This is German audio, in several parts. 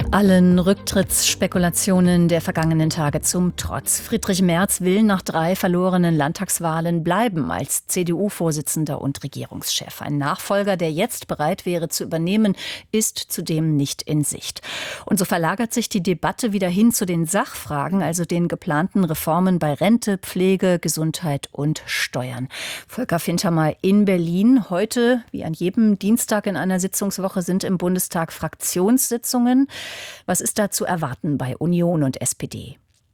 Allen Rücktrittsspekulationen der vergangenen Tage zum Trotz. Friedrich Merz will nach 3 verlorenen Landtagswahlen bleiben als CDU-Vorsitzender und Regierungschef. Ein Nachfolger, der jetzt bereit wäre zu übernehmen, ist zudem nicht in Sicht. Und so verlagert sich die Debatte wieder hin zu den Sachfragen, also den geplanten Reformen bei Rente, Pflege, Gesundheit und Steuern. Volker Fintermeyer in Berlin. Heute, wie an jedem Dienstag in einer Sitzungswoche, sind im Bundestag Fraktionssitzungen. Was ist da zu erwarten bei Union und SPD?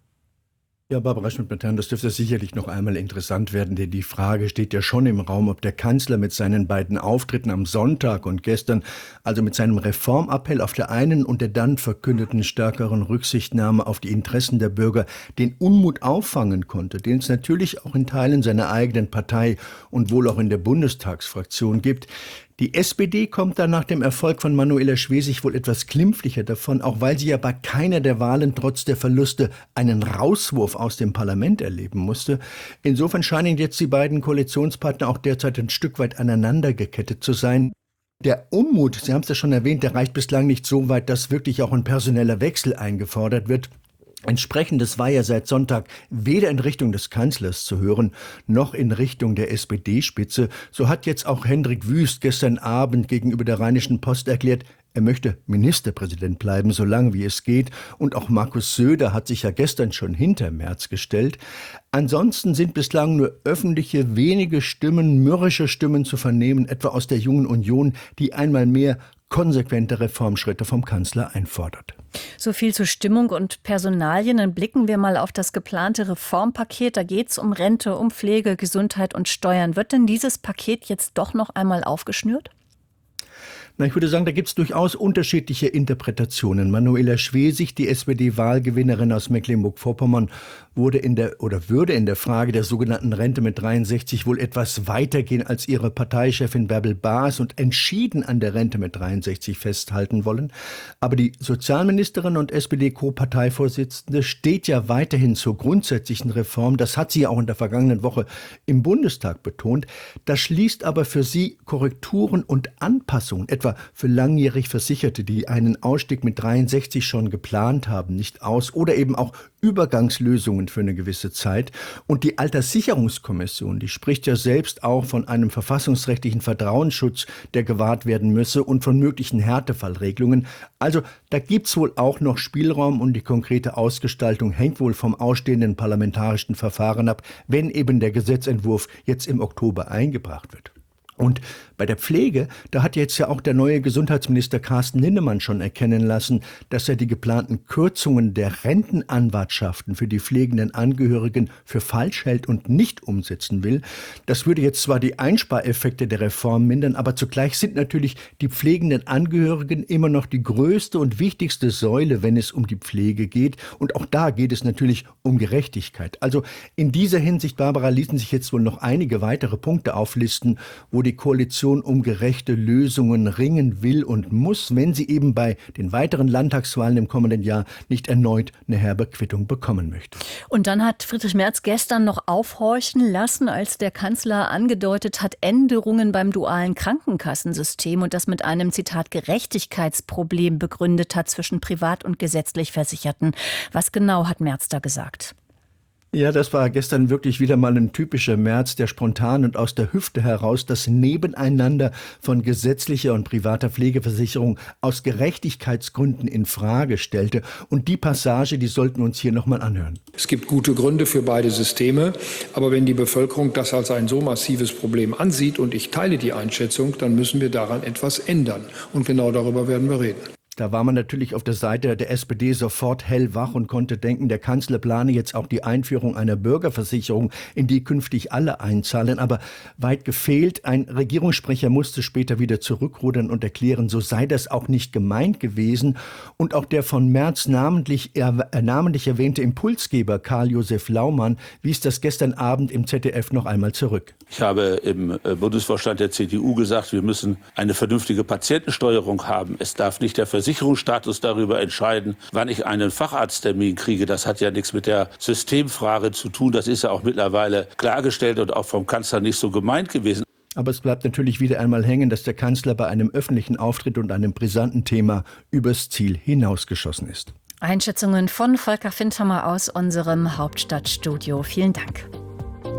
Ja, Barbara Schmidt-Mettern, das dürfte sicherlich noch einmal interessant werden, denn die Frage steht ja schon im Raum, ob der Kanzler mit seinen beiden Auftritten am Sonntag und gestern, also mit seinem Reformappell auf der einen und der dann verkündeten stärkeren Rücksichtnahme auf die Interessen der Bürger, den Unmut auffangen konnte, den es natürlich auch in Teilen seiner eigenen Partei und wohl auch in der Bundestagsfraktion gibt. Die SPD kommt dann nach dem Erfolg von Manuela Schwesig wohl etwas glimpflicher davon, auch weil sie ja bei keiner der Wahlen trotz der Verluste einen Rauswurf aus dem Parlament erleben musste. Insofern scheinen jetzt die beiden Koalitionspartner auch derzeit ein Stück weit aneinander gekettet zu sein. Der Unmut, Sie haben es ja schon erwähnt, der reicht bislang nicht so weit, dass wirklich auch ein personeller Wechsel eingefordert wird. Entsprechendes war ja seit Sonntag weder in Richtung des Kanzlers zu hören, noch in Richtung der SPD-Spitze. So hat jetzt auch Hendrik Wüst gestern Abend gegenüber der Rheinischen Post erklärt, er möchte Ministerpräsident bleiben, solange wie es geht. Und auch Markus Söder hat sich ja gestern schon hinter Merz gestellt. Ansonsten sind bislang nur öffentliche, wenige Stimmen, mürrische Stimmen zu vernehmen, etwa aus der Jungen Union, die einmal mehr konsequente Reformschritte vom Kanzler einfordert. So viel zu Stimmung und Personalien. Dann blicken wir mal auf das geplante Reformpaket. Da geht es um Rente, um Pflege, Gesundheit und Steuern. Wird denn dieses Paket jetzt doch noch einmal aufgeschnürt? Na, ich würde sagen, da gibt es durchaus unterschiedliche Interpretationen. Manuela Schwesig, die SPD-Wahlgewinnerin aus Mecklenburg-Vorpommern, würde in der Frage der sogenannten Rente mit 63 wohl etwas weitergehen als ihre Parteichefin Bärbel Baas und entschieden an der Rente mit 63 festhalten wollen. Aber die Sozialministerin und SPD-Co-Parteivorsitzende steht ja weiterhin zur grundsätzlichen Reform. Das hat sie ja auch in der vergangenen Woche im Bundestag betont. Das schließt aber für sie Korrekturen und Anpassungen, etwa für langjährig Versicherte, die einen Ausstieg mit 63 schon geplant haben, nicht aus, oder eben auch Übergangslösungen für eine gewisse Zeit. Und die Alterssicherungskommission, die spricht ja selbst auch von einem verfassungsrechtlichen Vertrauensschutz, der gewahrt werden müsse und von möglichen Härtefallregelungen. Also da gibt's wohl auch noch Spielraum und die konkrete Ausgestaltung hängt wohl vom ausstehenden parlamentarischen Verfahren ab, wenn eben der Gesetzentwurf jetzt im Oktober eingebracht wird. Und bei der Pflege, da hat jetzt ja auch der neue Gesundheitsminister Carsten Linnemann schon erkennen lassen, dass er die geplanten Kürzungen der Rentenanwartschaften für die pflegenden Angehörigen für falsch hält und nicht umsetzen will. Das würde jetzt zwar die Einspareffekte der Reform mindern, aber zugleich sind natürlich die pflegenden Angehörigen immer noch die größte und wichtigste Säule, wenn es um die Pflege geht. Und auch da geht es natürlich um Gerechtigkeit. Also in dieser Hinsicht, Barbara, ließen sich jetzt wohl noch einige weitere Punkte auflisten, wo die Koalition um gerechte Lösungen ringen will und muss, wenn sie eben bei den weiteren Landtagswahlen im kommenden Jahr nicht erneut eine herbe Quittung bekommen möchte. Und dann hat Friedrich Merz gestern noch aufhorchen lassen, als der Kanzler angedeutet hat, Änderungen beim dualen Krankenkassensystem und das mit einem, Zitat, Gerechtigkeitsproblem begründet hat zwischen privat und gesetzlich Versicherten. Was genau hat Merz da gesagt? Ja, das war gestern wirklich wieder mal ein typischer Merz, der spontan und aus der Hüfte heraus das Nebeneinander von gesetzlicher und privater Pflegeversicherung aus Gerechtigkeitsgründen in Frage stellte. Und die Passage, die sollten wir uns hier nochmal anhören. Es gibt gute Gründe für beide Systeme, aber wenn die Bevölkerung das als ein so massives Problem ansieht, und ich teile die Einschätzung, dann müssen wir daran etwas ändern. Und genau darüber werden wir reden. Da war man natürlich auf der Seite der SPD sofort hellwach und konnte denken, der Kanzler plane jetzt auch die Einführung einer Bürgerversicherung, in die künftig alle einzahlen. Aber weit gefehlt, ein Regierungssprecher musste später wieder zurückrudern und erklären, so sei das auch nicht gemeint gewesen. Und auch der von Merz namentlich erwähnte Impulsgeber Karl-Josef Laumann wies das gestern Abend im ZDF noch einmal zurück. Ich habe im Bundesvorstand der CDU gesagt, wir müssen eine vernünftige Patientensteuerung haben. Es darf nicht der Versicherungsstatus darüber entscheiden, wann ich einen Facharzttermin kriege. Das hat ja nichts mit der Systemfrage zu tun. Das ist ja auch mittlerweile klargestellt und auch vom Kanzler nicht so gemeint gewesen. Aber es bleibt natürlich wieder einmal hängen, dass der Kanzler bei einem öffentlichen Auftritt und einem brisanten Thema übers Ziel hinausgeschossen ist. Einschätzungen von Volker Findhammer aus unserem Hauptstadtstudio. Vielen Dank.